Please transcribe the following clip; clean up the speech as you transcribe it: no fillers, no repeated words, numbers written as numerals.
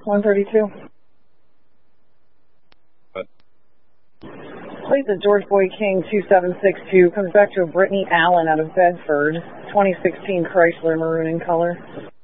132. What? Please, the George Boy King 2762 comes back to a Brittany Allen out of Bedford, 2016 Chrysler, maroon in color.